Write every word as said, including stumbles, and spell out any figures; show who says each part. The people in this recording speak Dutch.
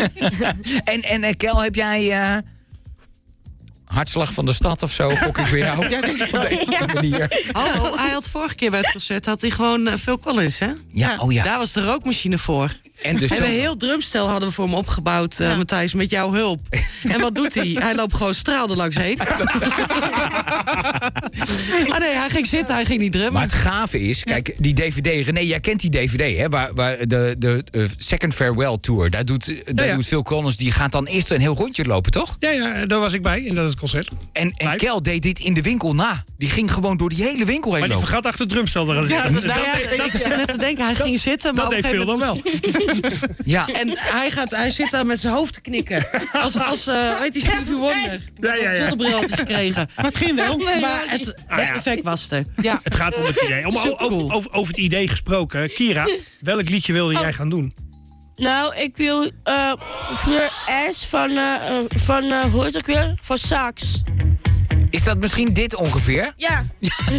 Speaker 1: en, en uh, Kel, heb jij... Uh, hartslag van de stad of zo, gok ik bij jou.
Speaker 2: Ja, denk ik zo.
Speaker 1: Op deze manier.
Speaker 3: Oh, oh, hij had vorige keer bij het concert had hij gewoon uh, Phil Collins, hè?
Speaker 1: Ja, oh ja.
Speaker 3: Daar was de rookmachine voor.
Speaker 1: En dus
Speaker 3: we hebben een heel drumstel hadden we voor hem opgebouwd, uh, ja. Matthijs, met jouw hulp. En wat doet hij? Hij loopt gewoon straal er langs heen. Ah nee, hij ging zitten, hij ging niet drummen.
Speaker 1: Maar het gave is, kijk, die D V D... René, jij kent die D V D, hè? Waar, waar de, de uh, Second Farewell Tour, daar doet, daar ja, ja. doet Phil Collins... die gaat dan eerst een heel rondje lopen, toch?
Speaker 4: Ja, ja, daar was ik bij, in dat concert.
Speaker 1: En, en Kel deed dit in de winkel na. Die ging gewoon door die hele winkel heen
Speaker 4: maar
Speaker 1: lopen.
Speaker 4: Maar die vergat achter het drumstel te gaan zitten.
Speaker 3: Ja, dus nou ja, dat is net te denken. Hij ging zitten, maar
Speaker 4: dat deed Phil dan wel.
Speaker 3: Ja. En hij, gaat, hij zit daar met zijn hoofd te knikken. Als, als uh, weet je, Stevie Wonder.
Speaker 4: Ja, ja, ja.
Speaker 3: Zonnebril had hij gekregen.
Speaker 2: Maar het ging wel.
Speaker 3: Nee, maar het, het ah, ja. effect was er. Ja.
Speaker 4: Het gaat om het idee. Om, over, cool. over, over het idee gesproken. Kira, welk liedje wilde jij gaan doen?
Speaker 5: Nou, ik wil uh, Fleur S van, uh, van uh, hoe heet het ook weer? Van Sax.
Speaker 1: Is dat misschien dit ongeveer?
Speaker 5: Ja.